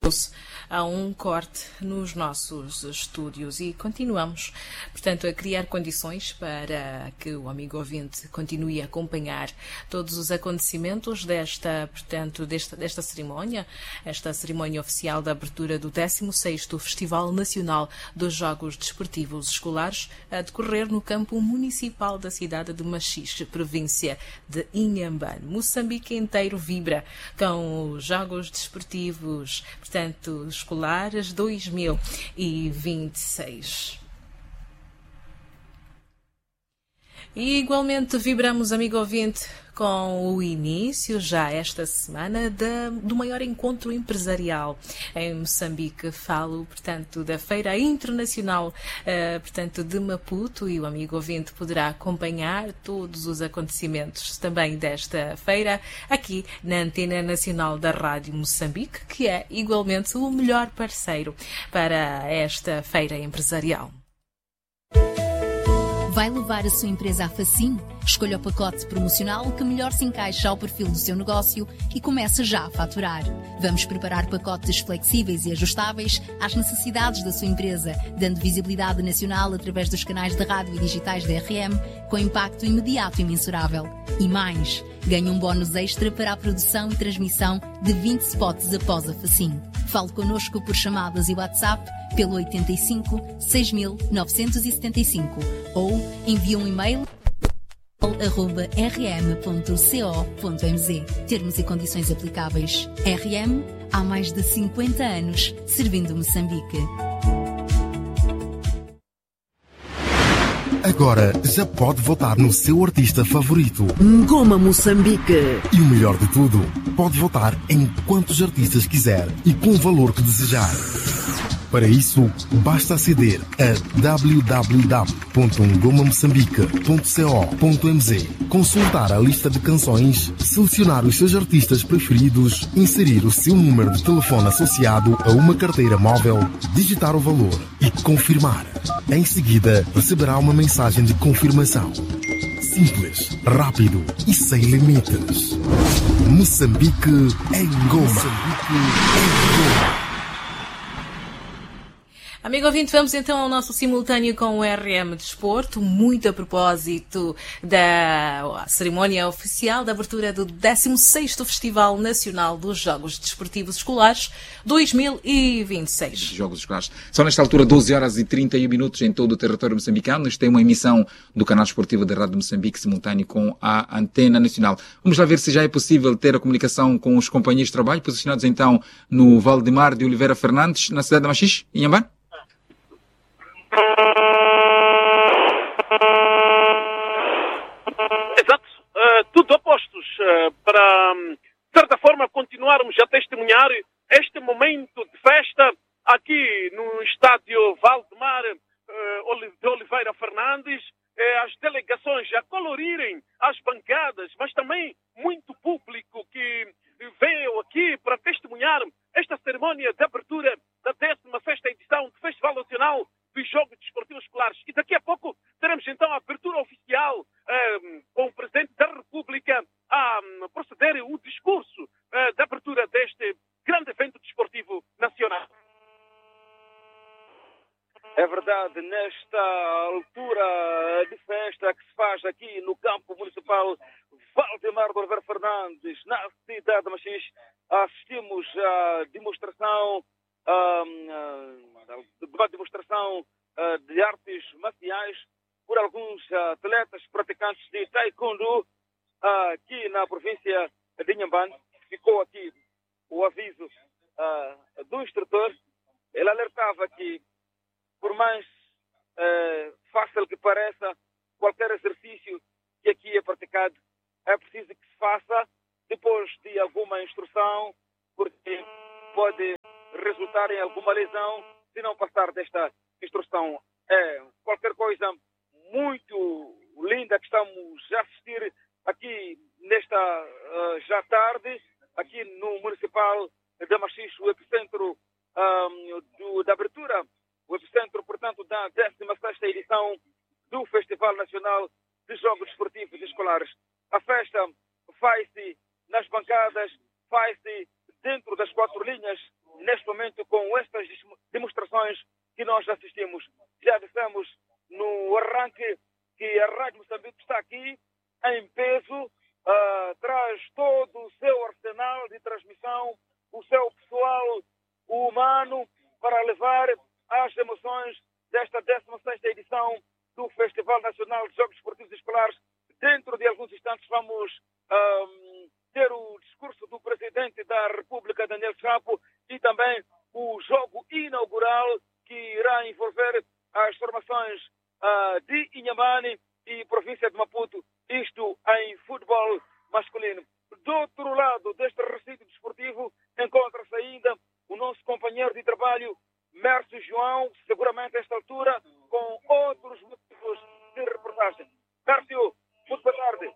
a um corte nos nossos estúdios e continuamos, portanto, a criar condições para que o amigo ouvinte continue a acompanhar todos os acontecimentos desta cerimónia, esta cerimónia oficial da abertura do 16º Festival Nacional dos Jogos Desportivos Escolares, a decorrer no campo municipal da cidade de Machixe, província de Inhambane. Moçambique inteiro vibra com os Jogos Desportivos, portanto, escolares 2026. E igualmente vibramos, amigo ouvinte, com o início, já esta semana, do maior encontro empresarial em Moçambique. Falo, portanto, da Feira Internacional, portanto, de Maputo, e o amigo ouvinte poderá acompanhar todos os acontecimentos também desta feira aqui na Antena Nacional da Rádio Moçambique, que é igualmente o melhor parceiro para esta feira empresarial. Vai levar a sua empresa à Facim? Escolha o pacote promocional que melhor se encaixa ao perfil do seu negócio e comece já a faturar. Vamos preparar pacotes flexíveis e ajustáveis às necessidades da sua empresa, dando visibilidade nacional através dos canais de rádio e digitais da RM, com impacto imediato e mensurável. E mais, ganhe um bónus extra para a produção e transmissão de 20 spots após a Facim. Fale connosco por chamadas e WhatsApp pelo 85 6975 ou envie um e-mail @rm.co.mz. Termos e condições aplicáveis. RM, há mais de 50 anos, servindo Moçambique. Agora já pode votar no seu artista favorito. Ngoma Moçambique. E o melhor de tudo, pode votar em quantos artistas quiser e com o valor que desejar. Para isso, basta aceder a www.ngomamoçambique.co.mz, consultar a lista de canções, selecionar os seus artistas preferidos, inserir o seu número de telefone associado a uma carteira móvel, digitar o valor e confirmar. Em seguida, receberá uma mensagem de confirmação. Simples, rápido e sem limites. Moçambique em Goma. Moçambique em Goma. Amigo ouvinte, vamos então ao nosso simultâneo com o RM Desporto, muito a propósito da cerimónia oficial da abertura do 16º Festival Nacional dos Jogos Desportivos Escolares 2026. Jogos Escolares. São nesta altura 12h31 em todo o território moçambicano. Isto tem uma emissão do canal esportivo da Rádio Moçambique simultâneo com a Antena Nacional. Vamos lá ver se já é possível ter a comunicação com os companheiros de trabalho, posicionados então no Valdemar de Oliveira Fernandes, na cidade de Machixe, em Inhambane. Exato, tudo a postos para, de certa forma, continuarmos a testemunhar este momento de festa aqui no estádio Valdemar de Oliveira Fernandes, as delegações a colorirem as bancadas, mas também muito público que veio aqui para testemunhar esta cerimónia de abertura da 16ª edição do Festival Nacional dos Jogos Desportivos Escolares. E daqui a pouco teremos então a abertura oficial com o Presidente da República a proceder o discurso de abertura deste grande evento desportivo nacional. É verdade, nesta altura de festa que se faz aqui no campo municipal Valdemar de Oliveira Fernandes, na cidade de Machixe, assistimos à demonstração uma demonstração de artes marciais por alguns atletas praticantes de taekwondo aqui na província de Inhambane. Ficou aqui o aviso do instrutor. Ele alertava que, por mais fácil que pareça, qualquer exercício que aqui é praticado é preciso que se faça depois de alguma instrução, porque pode resultar em alguma lesão se não passar desta instrução. É qualquer coisa muito linda que estamos a assistir aqui nesta já tarde, aqui no Municipal de Machixe, o epicentro da abertura, o epicentro, portanto, da 16ª edição do Festival Nacional de Jogos Desportivos Escolares. A festa faz-se nas bancadas, faz-se dentro das quatro linhas. Neste momento transmissão, o seu pessoal humano para levar as emoções desta 16ª edição do Festival Nacional de Jogos Esportivos Escolares. Dentro de alguns instantes vamos ter o discurso do Presidente da República, Daniel Chapo, e também o jogo inaugural que irá envolver as formações de Inhambane e província de Maputo, isto em futebol masculino. Do outro lado deste recinto desportivo encontra-se ainda o nosso companheiro de trabalho, Mércio João, seguramente a esta altura com outros motivos de reportagem. Mércio, muito boa tarde.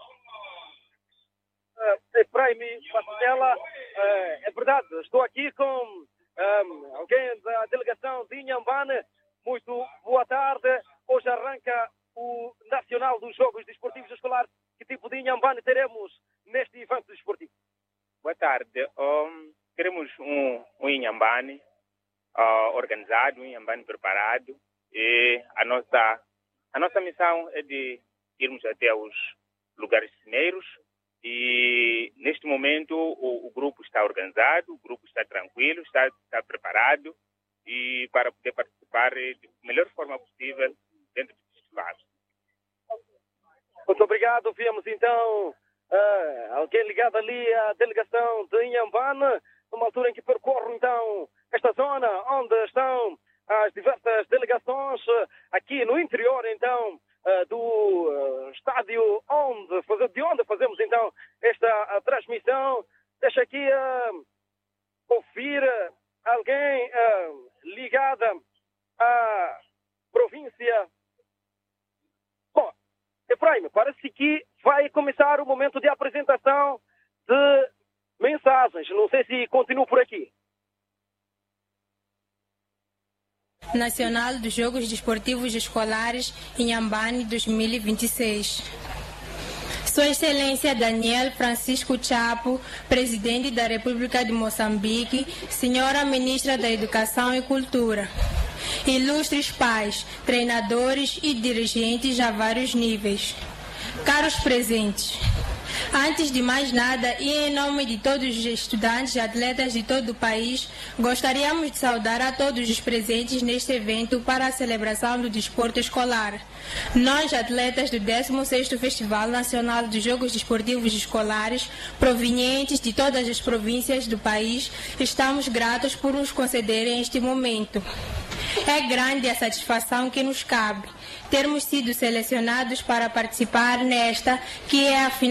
Prime Patinela, é verdade, estou aqui com alguém da delegação de Inhambane. Muito boa tarde. Hoje arranca o Nacional dos Jogos Desportivos Escolares. Que tipo de Inhambane teremos neste evento desportivo? Boa tarde. Teremos um Inhambane organizado, um Inhambane preparado, e a nossa missão é de irmos até os lugares cineiros, e neste momento o grupo está organizado, o grupo está tranquilo, está preparado e para poder participar de melhor forma possível dentro do festival. Muito obrigado. Viemos então alguém ligado ali à delegação de Inhambane, numa altura em que percorro então esta zona onde estão as diversas delegações, aqui no interior então do estádio de onde fazemos então esta transmissão. Deixa aqui ouvir alguém ligada à província. Bom, Efraim, parece que vai começar o momento de apresentação de mensagens. Não sei se continuo por aqui. Nacional dos Jogos Desportivos Escolares Inhambane 2026. Sua Excelência Daniel Francisco Chapo, Presidente da República de Moçambique, Senhora Ministra da Educação e Cultura, ilustres pais, treinadores e dirigentes a vários níveis, caros presentes, antes de mais nada e em nome de todos os estudantes e atletas de todo o país, gostaríamos de saudar a todos os presentes neste evento para a celebração do desporto escolar. Nós, atletas do 16º Festival Nacional dos Jogos Desportivos Escolares, provenientes de todas as províncias do país, estamos gratos por nos concederem este momento. É grande a satisfação que nos cabe termos sido selecionados para participar nesta, que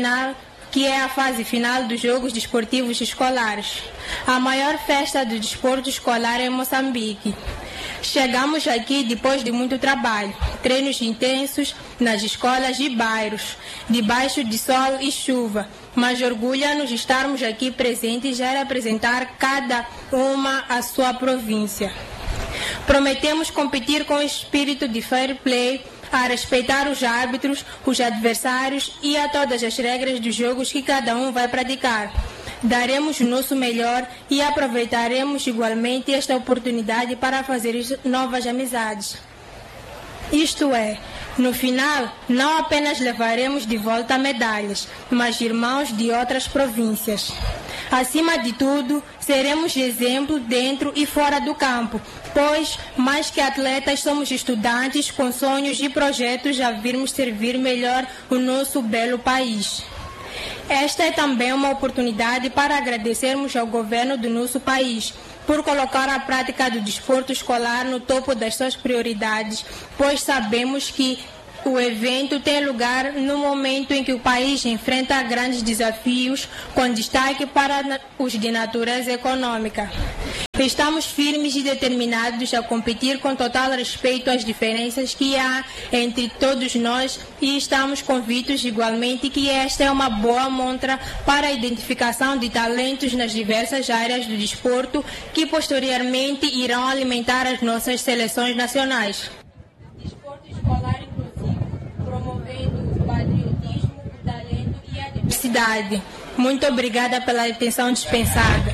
é a fase final dos Jogos Desportivos Escolares, a maior festa do desporto escolar em Moçambique. Chegamos aqui depois de muito trabalho, treinos intensos nas escolas e bairros, debaixo de sol e chuva, mas orgulha-nos estarmos aqui presentes e representar cada uma a sua província. Prometemos competir com espírito de fair play, a respeitar os árbitros, os adversários e a todas as regras dos jogos que cada um vai praticar. Daremos o nosso melhor e aproveitaremos igualmente esta oportunidade para fazer novas amizades. Isto é, no final, não apenas levaremos de volta medalhas, mas irmãos de outras províncias. Acima de tudo, seremos exemplo dentro e fora do campo, pois, mais que atletas, somos estudantes com sonhos e projetos a virmos servir melhor o nosso belo país. Esta é também uma oportunidade para agradecermos ao governo do nosso país por colocar a prática do desporto escolar no topo das suas prioridades, pois sabemos que o evento tem lugar no momento em que o país enfrenta grandes desafios, com destaque para os de natureza econômica. Estamos firmes e determinados a competir com total respeito às diferenças que há entre todos nós e estamos convictos igualmente que esta é uma boa montra para a identificação de talentos nas diversas áreas do desporto que posteriormente irão alimentar as nossas seleções nacionais. Desporto escolar inclusivo, promovendo o patriotismo, o talento e a diversidade. Muito obrigada pela atenção dispensada.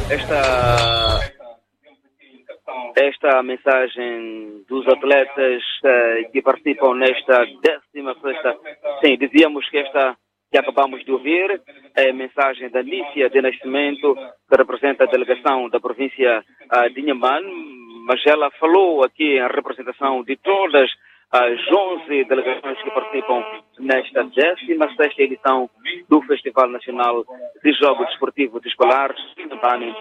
Esta mensagem dos atletas que participam nesta 16ª, sim, dizíamos que esta que acabamos de ouvir é a mensagem da Lícia de Nascimento, que representa a delegação da província de Inhambane, mas ela falou aqui em representação de todas as 11 delegações que participam nesta 16ª edição do Festival Nacional de Jogos Desportivos Escolares Inhambane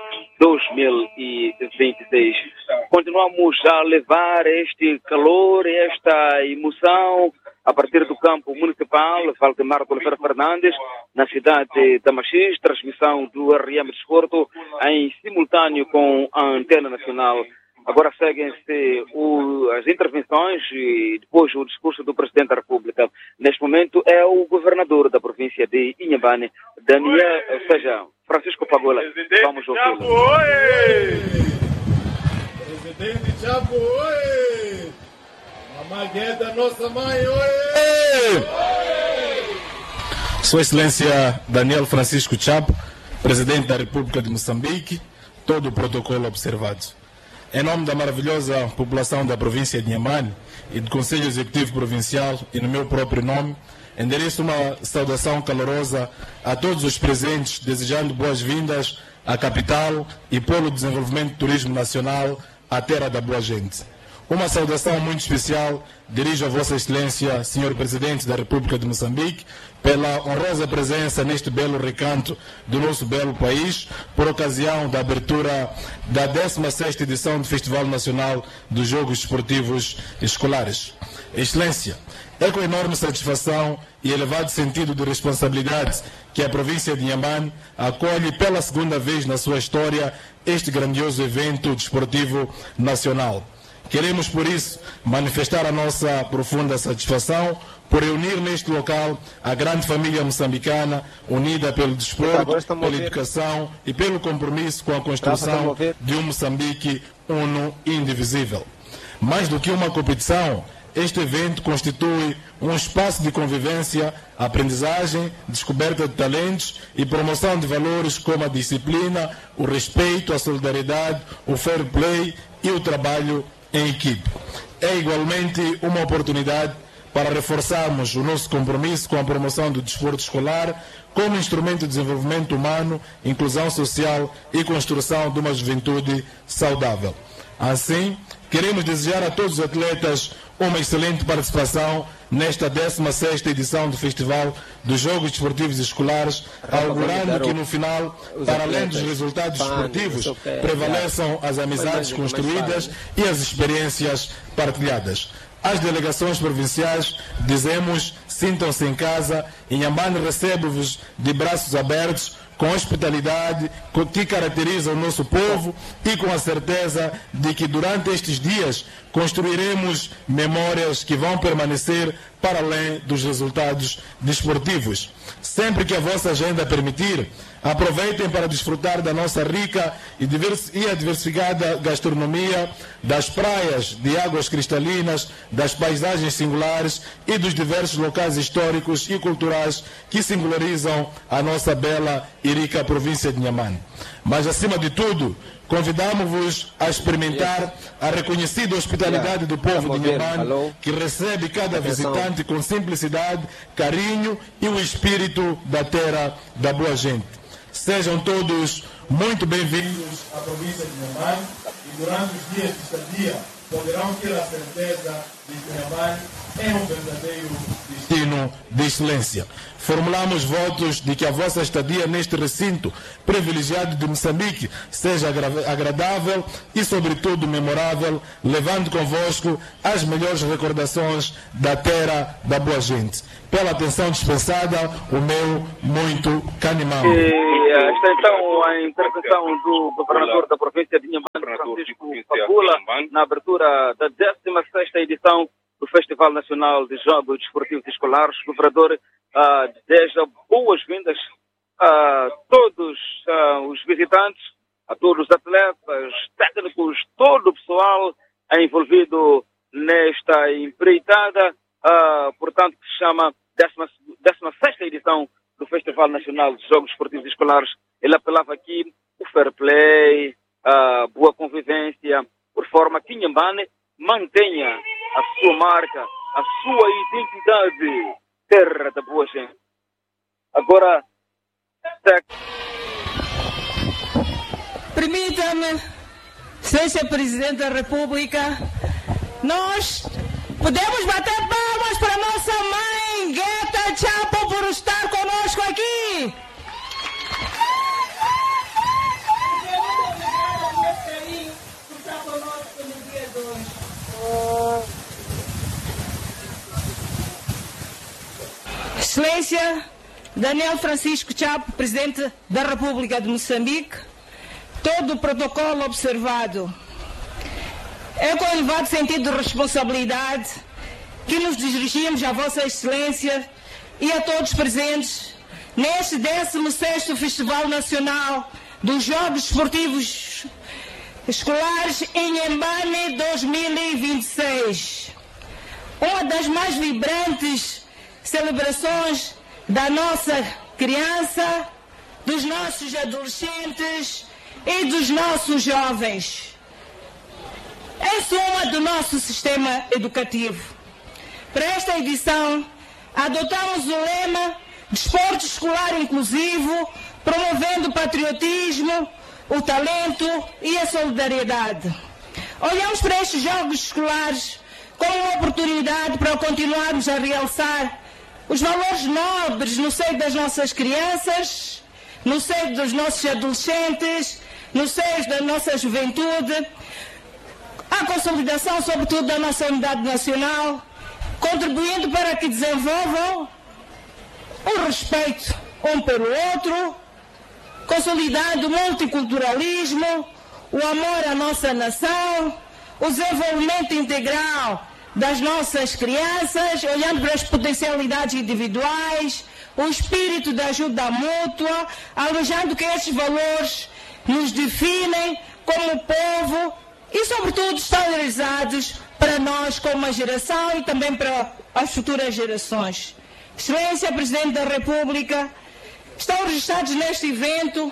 2026. Continuamos a levar este calor, esta emoção a partir do campo municipal Valdemar de Oliveira Fernandes, na cidade de Machis, transmissão do RM Desporto em simultâneo com a Antena Nacional. Agora seguem-se as intervenções e depois o discurso do Presidente da República. Neste momento é o governador da província de Inhambane, Francisco Pagola. Vamos ouvi-lo. Presidente Chapo, oi! Mamãe Gueda, nossa mãe, oi! Sua Excelência Daniel Francisco Chapo, Presidente da República de Moçambique, todo o protocolo observado. Em nome da maravilhosa população da província de Inhambane e do Conselho Executivo Provincial e no meu próprio nome, endereço uma saudação calorosa a todos os presentes, desejando boas-vindas à capital e polo desenvolvimento do turismo nacional, a terra da boa gente. Uma saudação muito especial dirijo a Vossa Excelência, Senhor Presidente da República de Moçambique, pela honrosa presença neste belo recanto do nosso belo país, por ocasião da abertura da 16ª edição do Festival Nacional dos Jogos Desportivos Escolares. Excelência, é com enorme satisfação e elevado sentido de responsabilidade que a província de Inhambane acolhe pela segunda vez na sua história este grandioso evento desportivo nacional. Queremos, por isso, manifestar a nossa profunda satisfação por reunir neste local a grande família moçambicana, unida pelo desporto, pela educação e pelo compromisso com a construção de um Moçambique uno e indivisível. Mais do que uma competição, este evento constitui um espaço de convivência, aprendizagem, descoberta de talentos e promoção de valores como a disciplina, o respeito, a solidariedade, o fair play e o trabalho em equipe. É igualmente uma oportunidade para reforçarmos o nosso compromisso com a promoção do desporto escolar como instrumento de desenvolvimento humano, inclusão social e construção de uma juventude saudável. Assim, queremos desejar a todos os atletas uma excelente participação nesta 16ª edição do Festival dos Jogos Desportivos Escolares, augurando que no final, para além dos resultados desportivos, prevaleçam as amizades construídas e as experiências partilhadas. Às delegações provinciais, dizemos, sintam-se em casa, Inhambane recebe-vos de braços abertos, com hospitalidade que caracteriza o nosso povo e com a certeza de que durante estes dias construiremos memórias que vão permanecer para além dos resultados desportivos. Sempre que a vossa agenda permitir, aproveitem para desfrutar da nossa rica e diversificada gastronomia, das praias de águas cristalinas, das paisagens singulares e dos diversos locais históricos e culturais que singularizam a nossa bela e rica província de Inhambane. Mas, acima de tudo, convidamos-vos a experimentar a reconhecida hospitalidade do povo de Inhambane, que recebe cada visitante com simplicidade, carinho e o espírito da terra da boa gente. Sejam todos muito bem-vindos à província de Inhambane e durante os dias de estadia poderão ter a certeza de que Inhambane é um verdadeiro destino de excelência. Formulamos votos de que a vossa estadia neste recinto privilegiado de Moçambique seja agradável e, sobretudo, memorável, levando convosco as melhores recordações da terra da boa gente. Pela atenção dispensada, o meu muito canimão. Esta então a intervenção do governador da província de Inhambane, Francisco Pagola, na abertura da 16ª edição do Festival Nacional de Jogos Desportivos Escolares. O governador deseja boas-vindas a todos os visitantes, a todos os atletas, técnicos, todo o pessoal envolvido nesta empreitada, portanto, que se chama 16ª edição do Festival Nacional de Jogos Desportivos Escolares. Ele apelava aqui o fair play, a boa convivência, por forma que Inhambane mantenha a sua marca, a sua identidade, terra da boa gente. Agora, permita-me, Sr. Presidente da República, nós podemos bater palmas para nossa mãe, Guetta Chapo, por estar conosco aqui. Excelência Daniel Francisco Chapo, Presidente da República de Moçambique, todo o protocolo observado. É com elevado sentido de responsabilidade que nos dirigimos à Vossa Excelência e a todos presentes neste 16º Festival Nacional dos Jogos Esportivos Escolares em Inhambane 2026. Uma das mais vibrantes celebrações da nossa criança, dos nossos adolescentes e dos nossos jovens. Em suma, do nosso sistema educativo. Para esta edição, adotamos o lema Desporto Escolar Inclusivo, promovendo o patriotismo, o talento e a solidariedade. Olhamos para estes Jogos Escolares como uma oportunidade para continuarmos a realçar os valores nobres no seio das nossas crianças, no seio dos nossos adolescentes, no seio da nossa juventude, a consolidação, sobretudo, da nossa unidade nacional, contribuindo para que desenvolvam o respeito um pelo outro, consolidando o multiculturalismo, o amor à nossa nação, o desenvolvimento integral das nossas crianças, olhando para as potencialidades individuais, o espírito da ajuda mútua, alojando que estes valores nos definem como povo e, sobretudo, estandarizados para nós como uma geração e também para as futuras gerações. Excelência Presidente da República, estão registrados neste evento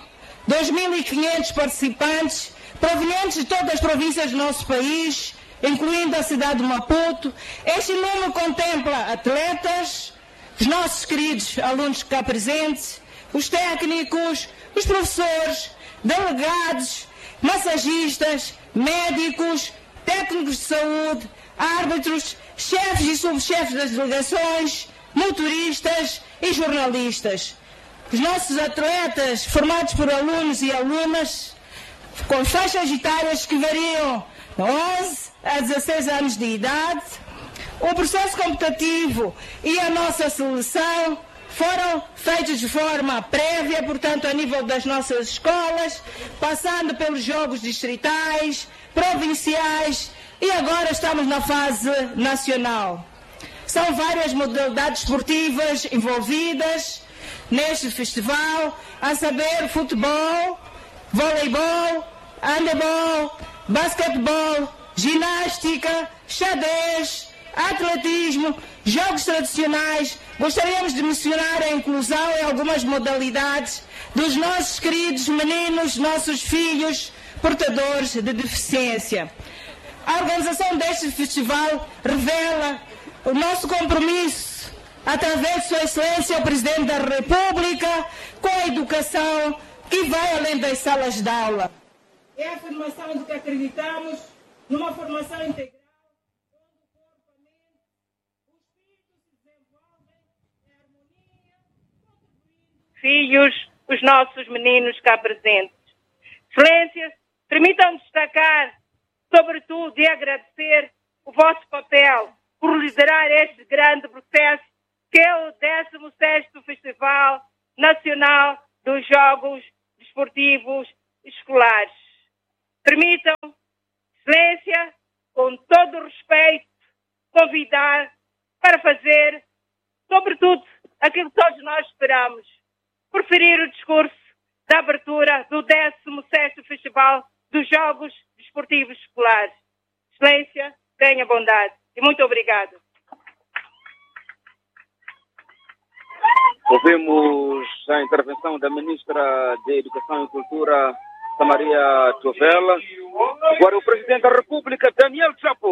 2.500 participantes provenientes de todas as províncias do nosso país, incluindo a cidade de Maputo. Este número contempla atletas, os nossos queridos alunos cá presentes, os técnicos, os professores, delegados, massagistas, médicos, técnicos de saúde, árbitros, chefes e subchefes das delegações, motoristas e jornalistas. Os nossos atletas, formados por alunos e alunas, com faixas etárias que variam de 11 a 16 anos de idade, o processo competitivo e a nossa seleção foram feitos de forma prévia, portanto, a nível das nossas escolas, passando pelos jogos distritais, provinciais e agora estamos na fase nacional. São várias modalidades esportivas envolvidas neste festival, a saber futebol, voleibol, handebol, basquetebol, ginástica, xadrez, atletismo, jogos tradicionais. Gostaríamos de mencionar a inclusão em algumas modalidades dos nossos queridos meninos, nossos filhos portadores de deficiência. A organização deste festival revela o nosso compromisso, através de Sua Excelência, o Presidente da República, com a educação que vai além das salas de aula. É a afirmação de que acreditamos numa formação integral, onde o corpo, a mente, o espírito se desenvolvem em harmonia, contribuindo... Filhos, os nossos meninos cá presentes. Excelências, permitam-me destacar, sobretudo, e agradecer o vosso papel por liderar este grande processo, que é o 16º Festival Nacional dos Jogos Desportivos Escolares. Permitam, Excelência, com todo o respeito, convidar para fazer, sobretudo, aquilo que todos nós esperamos, proferir o discurso da abertura do 16º Festival dos Jogos Desportivos Escolares. Excelência, tenha bondade. E muito obrigado. Ouvimos a intervenção da Ministra de Educação e Cultura, Samaria Tovela. Agora o Presidente da República, Daniel Chapo.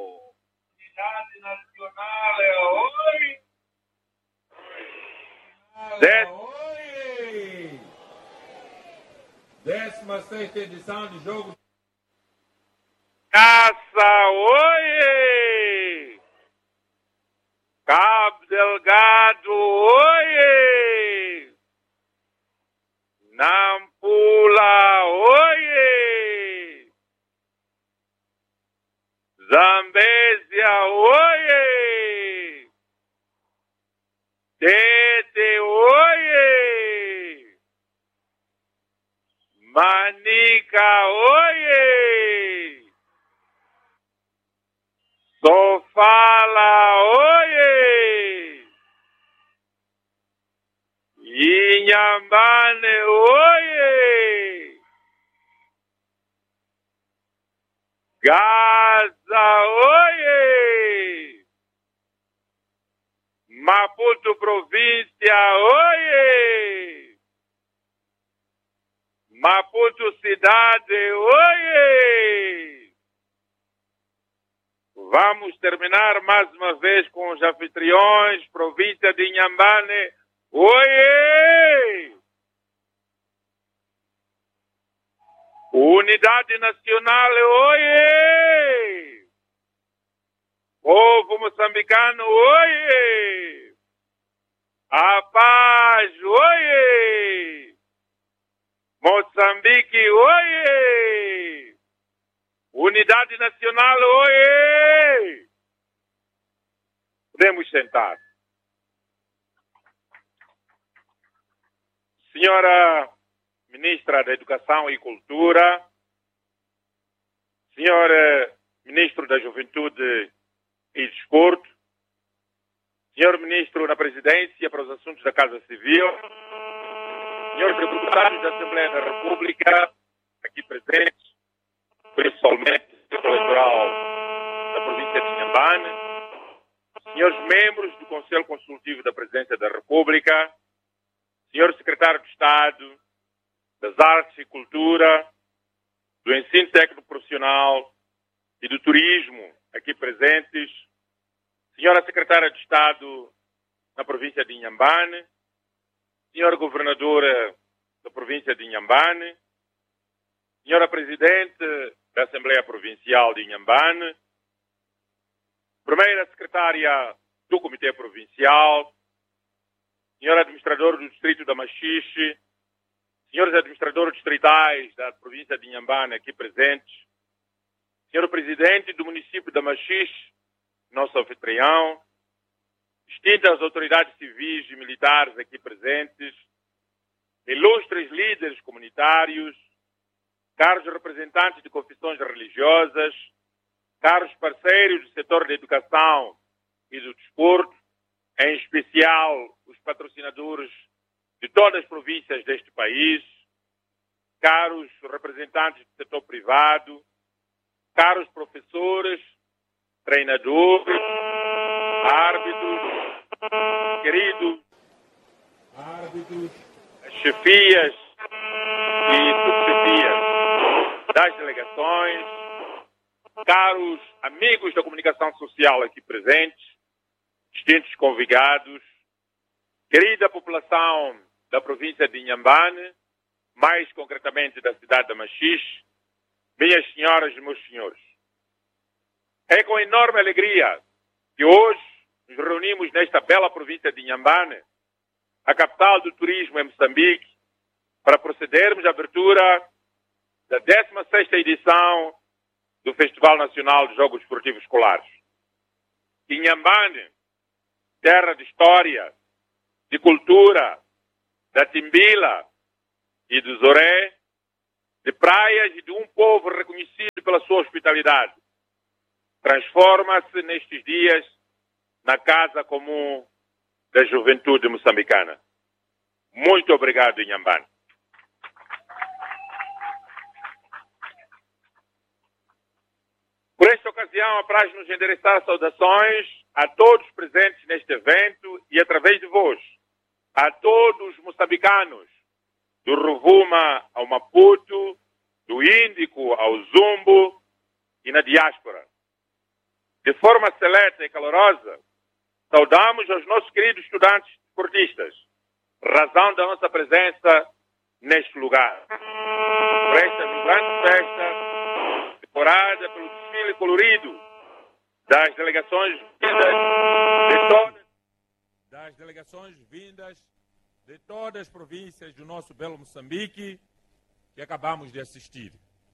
Unidade nacional é hoje. 16ª edição de jogo. Caça, oie! Cabo Delgado, oie! Nampula, oie! Zambésia, oie! Tete, oie! Manica, oie! Sofala, oie! Inhambane, oie! Gaza, oie! Maputo província, oie! Maputo cidade, oie! Vamos terminar mais uma vez com os anfitriões, província de Inhambane, oie! Unidade Nacional, oie! Povo moçambicano, oie! A paz, oie! Moçambique, oie! Unidade Nacional, oie! Podemos sentar. Senhora Ministra da Educação e Cultura, Senhor Ministro da Juventude e Desporto, Senhor Ministro da Presidência para os Assuntos da Casa Civil, Senhores Deputados da Assembleia da República, aqui presentes, principalmente o eleitoral da província de Inhambane, Senhores Membros do Conselho Consultivo da Presidência da República, Senhor Secretário de Estado das Artes e Cultura, do Ensino Técnico Profissional e do Turismo, aqui presentes, Senhora Secretária de Estado na província de Inhambane, Senhora Governadora da província de Inhambane, Senhora Presidente da Assembleia Provincial de Inhambane, Primeira Secretária do Comitê Provincial, Senhor Administrador do Distrito da Machixe, Senhores Administradores Distritais da província de Inhambane aqui presentes, Senhor Presidente do Município da Machixe, nosso anfitrião, distintas autoridades civis e militares aqui presentes, ilustres líderes comunitários, caros representantes de confissões religiosas, caros parceiros do setor da educação e do desporto, em especial os patrocinadores de todas as províncias deste país, caros representantes do setor privado, caros professores, treinadores, árbitros, queridos, chefias e subchefias das delegações, caros amigos da comunicação social aqui presentes, distintos convidados, querida população da província de Inhambane, mais concretamente da cidade da Machixe, minhas senhoras e meus senhores. É com enorme alegria que hoje nos reunimos nesta bela província de Inhambane, a capital do turismo em Moçambique, para procedermos à abertura da 16ª edição do Festival Nacional de Jogos Esportivos Escolares. Inhambane, terra de história, de cultura, da Timbila e do Zoré, de praias e de um povo reconhecido pela sua hospitalidade, transforma-se nestes dias na Casa Comum da Juventude Moçambicana. Muito obrigado, Inhambane. Por esta ocasião, apraz-nos endereçar saudações a todos presentes neste evento e, através de vós, a todos os moçambicanos, do Rovuma ao Maputo, do Índico ao Zumbo e na diáspora. De forma seleta e calorosa, saudamos aos nossos queridos estudantes esportistas, razão da nossa presença neste lugar. Por esta vibrante festa, decorada pelo desfile colorido das delegações vindas de todas as províncias do nosso belo Moçambique que acabamos de assistir.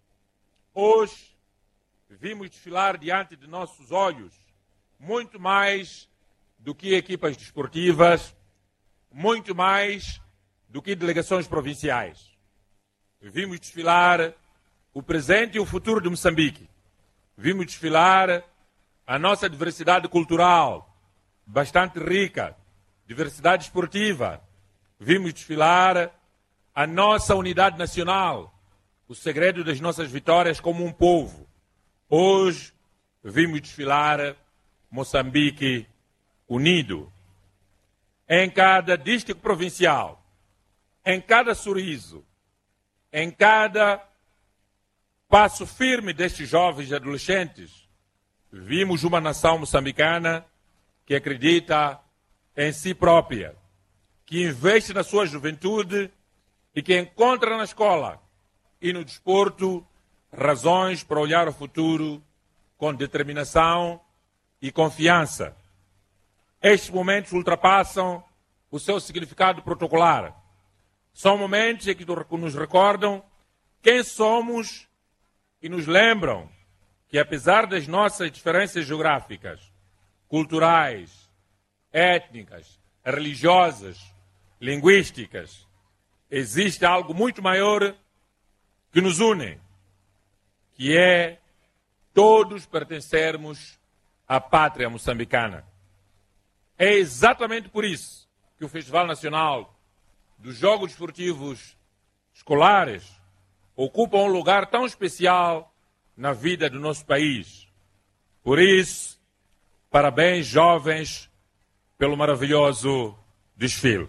Hoje vimos desfilar diante de nossos olhos muito mais do que equipas desportivas, muito mais do que delegações provinciais. Vimos desfilar o presente e o futuro de Moçambique. Vimos desfilar a nossa diversidade cultural, bastante rica, diversidade esportiva. Vimos desfilar a nossa unidade nacional, o segredo das nossas vitórias como um povo. Hoje vimos desfilar Moçambique unido. Em cada distrito provincial, em cada sorriso, em cada passo firme destes jovens e adolescentes, vimos uma nação moçambicana que acredita em si própria, que investe na sua juventude e que encontra na escola e no desporto razões para olhar o futuro com determinação e confiança. Estes momentos ultrapassam o seu significado protocolar. São momentos em que nos recordam quem somos e nos lembram que, apesar das nossas diferenças geográficas, culturais, étnicas, religiosas, linguísticas, existe algo muito maior que nos une, que é todos pertencermos à pátria moçambicana. É exatamente por isso que o Festival Nacional dos Jogos Desportivos Escolares ocupa um lugar tão especial na vida do nosso país. Por isso, parabéns, jovens, pelo maravilhoso desfile.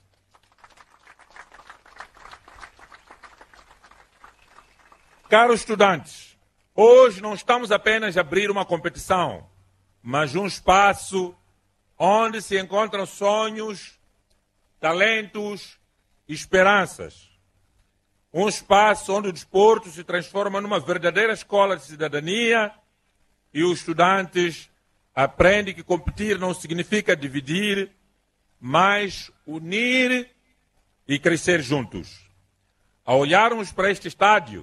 Caros estudantes, hoje não estamos apenas a abrir uma competição, mas um espaço onde se encontram sonhos, talentos e esperanças. Um espaço onde o desporto se transforma numa verdadeira escola de cidadania e os estudantes aprendem que competir não significa dividir, mas unir e crescer juntos. Ao olharmos para este estádio,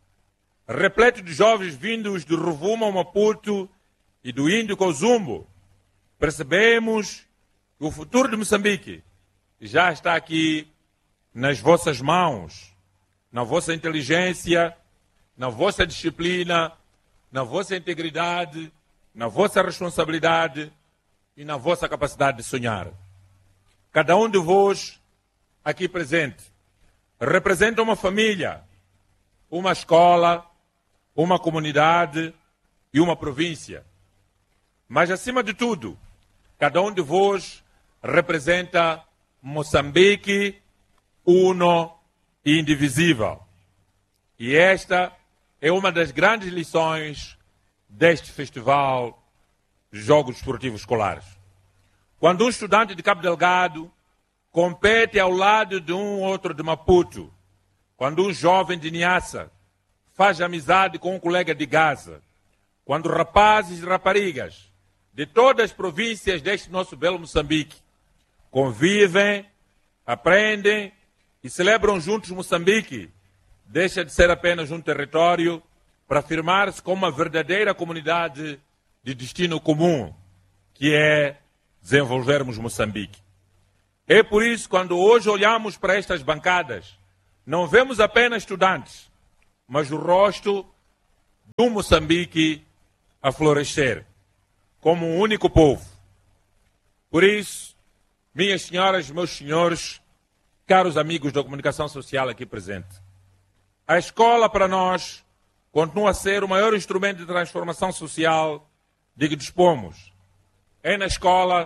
repleto de jovens vindos do Rovuma ao Maputo e do Índico ao Zumbo, percebemos que o futuro de Moçambique já está aqui nas vossas mãos, na vossa inteligência, na vossa disciplina, na vossa integridade, na vossa responsabilidade e na vossa capacidade de sonhar. Cada um de vós aqui presente representa uma família, uma escola, uma comunidade e uma província. Mas, acima de tudo, cada um de vós representa Moçambique uno e indivisível. E esta é uma das grandes lições deste Festival de Jogos Desportivos Escolares. Quando um estudante de Cabo Delgado compete ao lado de um outro de Maputo, quando um jovem de Niassa faz amizade com um colega de Gaza, quando rapazes e raparigas de todas as províncias deste nosso belo Moçambique convivem, aprendem e celebram juntos Moçambique, deixa de ser apenas um território para afirmar-se como uma verdadeira comunidade de destino comum, que é desenvolvermos Moçambique. É por isso, quando hoje olhamos para estas bancadas, não vemos apenas estudantes, mas o rosto do Moçambique a florescer, como um único povo. Por isso, minhas senhoras e meus senhores, caros amigos da comunicação social aqui presente, a escola para nós continua a ser o maior instrumento de transformação social de que dispomos. É na escola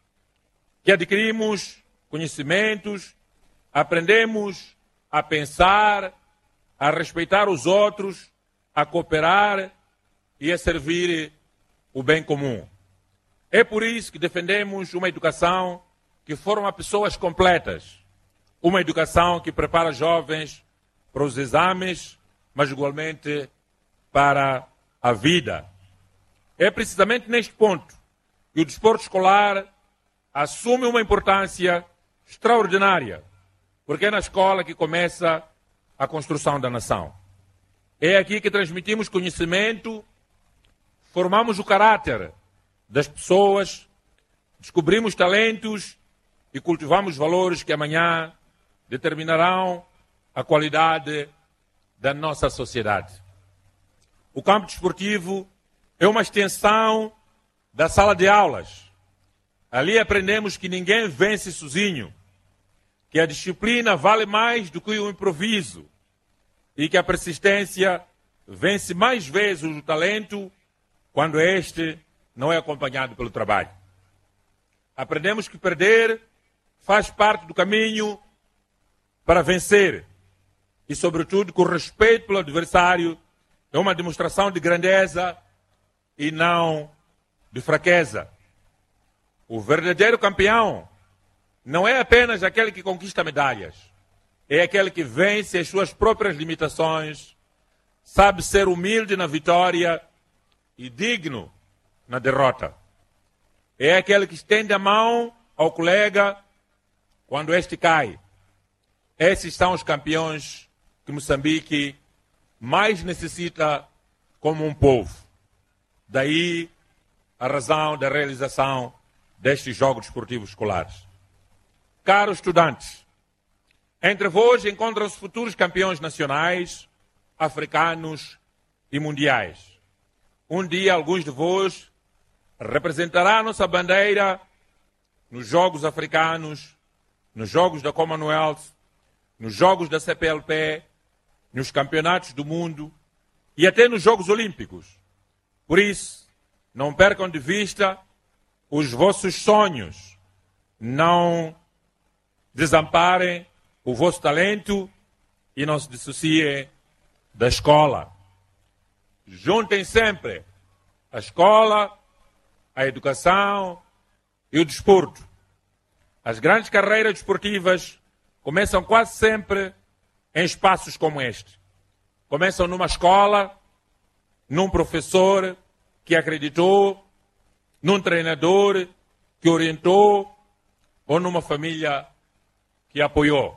que adquirimos conhecimentos, aprendemos a pensar, a respeitar os outros, a cooperar e a servir o bem comum. É por isso que defendemos uma educação que forma pessoas completas, uma educação que prepara jovens para os exames, mas igualmente para a vida. É precisamente neste ponto que o desporto escolar assume uma importância extraordinária, porque é na escola que começa a construção da nação. É aqui que transmitimos conhecimento, formamos o caráter das pessoas, descobrimos talentos e cultivamos valores que amanhã determinarão a qualidade da nossa sociedade. O campo desportivo é uma extensão da sala de aulas. Ali aprendemos que ninguém vence sozinho, que a disciplina vale mais do que o improviso e que a persistência vence mais vezes o talento quando este não é acompanhado pelo trabalho. Aprendemos que perder faz parte do caminho para vencer e, sobretudo, que o respeito pelo adversário é uma demonstração de grandeza e não de fraqueza. O verdadeiro campeão não é apenas aquele que conquista medalhas, é aquele que vence as suas próprias limitações, sabe ser humilde na vitória e digno na derrota. É aquele que estende a mão ao colega quando este cai. Esses são os campeões que Moçambique mais necessita como um povo. Daí a razão da realização destes Jogos Desportivos Escolares. Caros estudantes, entre vós encontram-se futuros campeões nacionais, africanos e mundiais. Um dia, alguns de vós representará a nossa bandeira nos Jogos Africanos, nos Jogos da Commonwealth, nos Jogos da CPLP, nos Campeonatos do Mundo e até nos Jogos Olímpicos. Por isso, não percam de vista os vossos sonhos, não desamparem o vosso talento e não se dissociem da escola. Juntem sempre a escola, a educação e o desporto. As grandes carreiras desportivas começam quase sempre em espaços como este. Começam numa escola, num professor que acreditou, num treinador que orientou ou numa família que apoiou.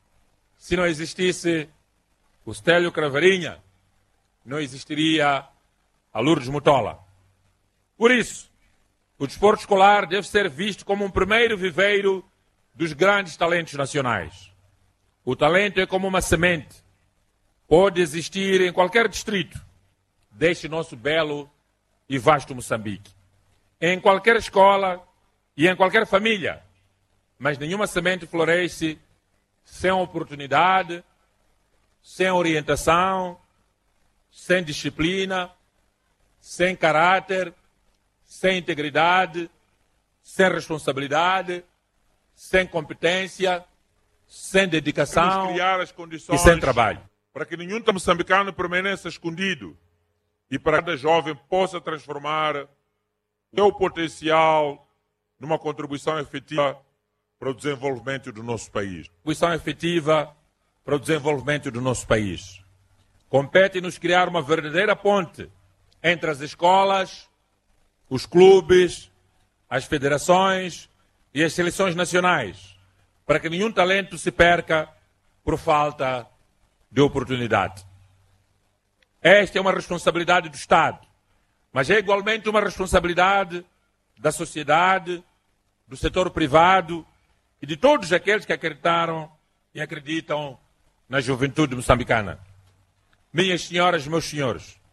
Se não existisse o Stélio Craveirinha, não existiria a Lourdes Mutola. Por isso, o desporto escolar deve ser visto como um primeiro viveiro dos grandes talentos nacionais. O talento é como uma semente. Pode existir em qualquer distrito deste nosso belo e vasto Moçambique. Em qualquer escola e em qualquer família. Mas nenhuma semente floresce sem oportunidade, sem orientação, sem disciplina, sem caráter, sem integridade, sem responsabilidade, sem competência, sem dedicação criar as condições e sem trabalho. Para que nenhum moçambicano permaneça escondido e para que cada jovem possa transformar seu potencial numa contribuição efetiva para o desenvolvimento do nosso país. Contribuição efetiva para o desenvolvimento do nosso país. Compete-nos criar uma verdadeira ponte entre as escolas, os clubes, as federações e as seleções nacionais, para que nenhum talento se perca por falta de oportunidade. Esta é uma responsabilidade do Estado, mas é igualmente uma responsabilidade da sociedade, do setor privado e de todos aqueles que acreditaram e acreditam na juventude moçambicana. Minhas senhoras e meus senhores,